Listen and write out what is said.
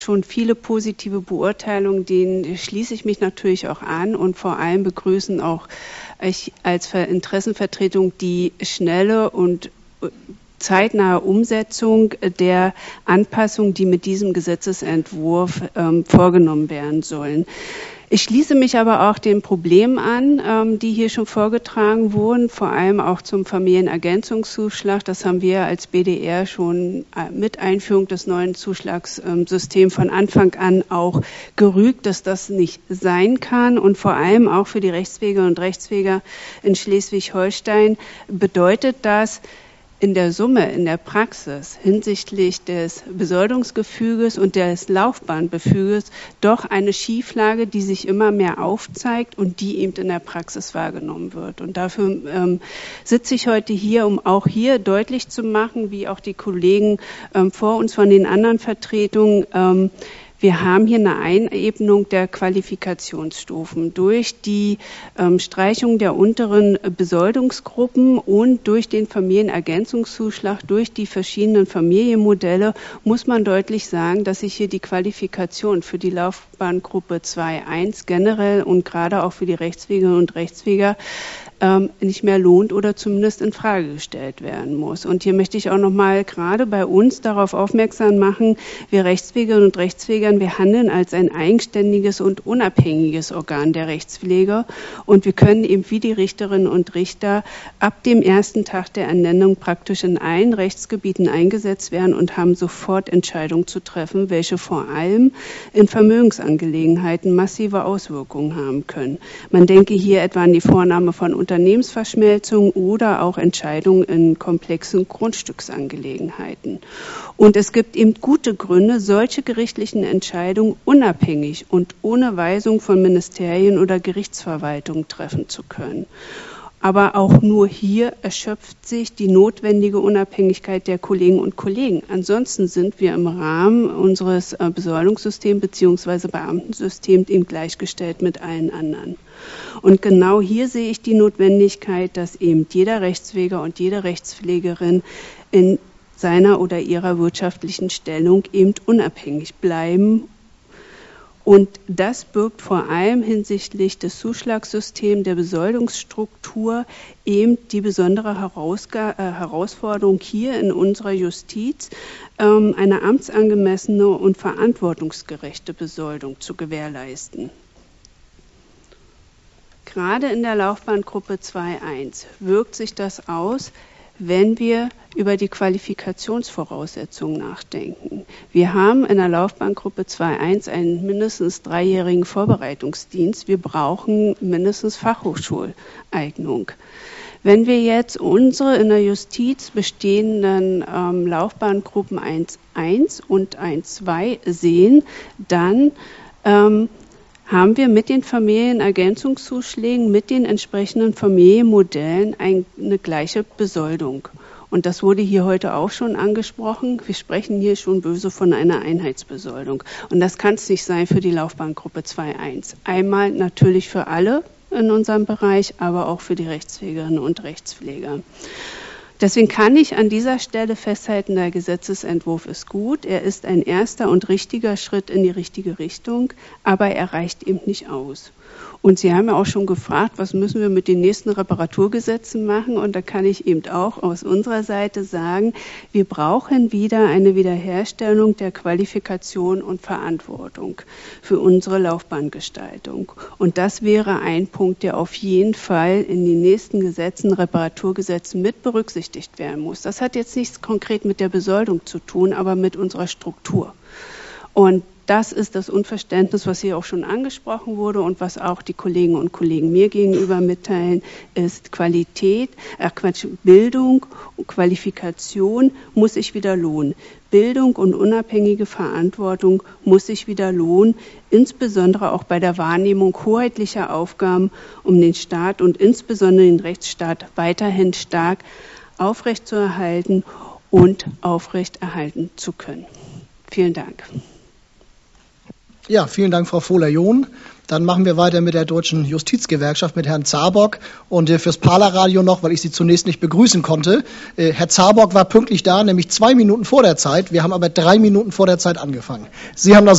schon viele positive Beurteilungen, denen schließe ich mich natürlich auch an und vor allem begrüßen auch ich als Interessenvertretung die schnelle und zeitnahe Umsetzung der Anpassungen, die mit diesem Gesetzesentwurf vorgenommen werden sollen. Ich schließe mich aber auch den Problemen an, die hier schon vorgetragen wurden, vor allem auch zum Familienergänzungszuschlag. Das haben wir als BDR schon mit Einführung des neuen Zuschlagssystems von Anfang an auch gerügt, dass das nicht sein kann. Und vor allem auch für die Rechtswege und Rechtspfleger in Schleswig-Holstein bedeutet das, in der Summe, in der Praxis hinsichtlich des Besoldungsgefüges und des Laufbahnbefüges doch eine Schieflage, die sich immer mehr aufzeigt und die eben in der Praxis wahrgenommen wird. Und dafür sitze ich heute hier, um auch hier deutlich zu machen, wie auch die Kollegen vor uns von den anderen Vertretungen, wir haben hier eine Einebnung der Qualifikationsstufen durch die Streichung der unteren Besoldungsgruppen und durch den Familienergänzungszuschlag, durch die verschiedenen Familienmodelle, muss man deutlich sagen, dass sich hier die Qualifikation für die Laufbahngruppe 2.1 generell und gerade auch für die Rechtspflegerinnen und Rechtspfleger nicht mehr lohnt oder zumindest in Frage gestellt werden muss. Und hier möchte ich auch noch mal gerade bei uns darauf aufmerksam machen, wir Rechtspflegerinnen und Rechtspfleger, wir handeln als ein eigenständiges und unabhängiges Organ der Rechtspflege und wir können eben wie die Richterinnen und Richter ab dem ersten Tag der Ernennung praktisch in allen Rechtsgebieten eingesetzt werden und haben sofort Entscheidungen zu treffen, welche vor allem in Vermögensangelegenheiten massive Auswirkungen haben können. Man denke hier etwa an die Vornahme von Unternehmensverschmelzung oder auch Entscheidungen in komplexen Grundstücksangelegenheiten. Und es gibt eben gute Gründe, solche gerichtlichen Entscheidungen unabhängig und ohne Weisung von Ministerien oder Gerichtsverwaltungen treffen zu können. Aber auch nur hier erschöpft sich die notwendige Unabhängigkeit der Kolleginnen und Kollegen. Ansonsten sind wir im Rahmen unseres Besoldungssystems bzw. Beamtensystems eben gleichgestellt mit allen anderen. Und genau hier sehe ich die Notwendigkeit, dass eben jeder Rechtspfleger und jede Rechtspflegerin in seiner oder ihrer wirtschaftlichen Stellung eben unabhängig bleiben. Und das birgt vor allem hinsichtlich des Zuschlagssystems, der Besoldungsstruktur eben die besondere Herausforderung hier in unserer Justiz, eine amtsangemessene und verantwortungsgerechte Besoldung zu gewährleisten. Gerade in der Laufbahngruppe 2.1 wirkt sich das aus, wenn wir über die Qualifikationsvoraussetzungen nachdenken. Wir haben in der Laufbahngruppe 2.1 einen mindestens 3-jährigen Vorbereitungsdienst. Wir brauchen mindestens Fachhochschuleignung. Wenn wir jetzt unsere in der Justiz bestehenden Laufbahngruppen 1.1 und 1.2 sehen, dann haben wir mit den Familienergänzungszuschlägen, mit den entsprechenden Familienmodellen eine gleiche Besoldung. Und das wurde hier heute auch schon angesprochen. Wir sprechen hier schon böse von einer Einheitsbesoldung. Und das kann es nicht sein für die Laufbahngruppe 2.1. Einmal natürlich für alle in unserem Bereich, aber auch für die Rechtspflegerinnen und Rechtspfleger. Deswegen kann ich an dieser Stelle festhalten, der Gesetzesentwurf ist gut. Er ist ein erster und richtiger Schritt in die richtige Richtung, aber er reicht eben nicht aus. Und Sie haben ja auch schon gefragt, was müssen wir mit den nächsten Reparaturgesetzen machen? Und da kann ich eben auch aus unserer Seite sagen, wir brauchen wieder eine Wiederherstellung der Qualifikation und Verantwortung für unsere Laufbahngestaltung. Und das wäre ein Punkt, der auf jeden Fall in den nächsten Gesetzen, Reparaturgesetzen mit berücksichtigt werden muss. Das hat jetzt nichts konkret mit der Besoldung zu tun, aber mit unserer Struktur. Und das ist das Unverständnis, was hier auch schon angesprochen wurde und was auch die Kolleginnen und Kollegen mir gegenüber mitteilen, ist Bildung und Qualifikation muss sich wieder lohnen. Bildung und unabhängige Verantwortung muss sich wieder lohnen, insbesondere auch bei der Wahrnehmung hoheitlicher Aufgaben, um den Staat und insbesondere den Rechtsstaat weiterhin stark aufrechtzuerhalten und aufrechterhalten zu können. Vielen Dank. Ja, vielen Dank, Frau Vohler-John. Dann machen wir weiter mit der Deutschen Justizgewerkschaft, mit Herrn Zaborg. Und fürs Parler-Radio noch, weil ich Sie zunächst nicht begrüßen konnte. Herr Zaborg war pünktlich da, nämlich 2 Minuten vor der Zeit. Wir haben aber 3 Minuten vor der Zeit angefangen. Sie haben das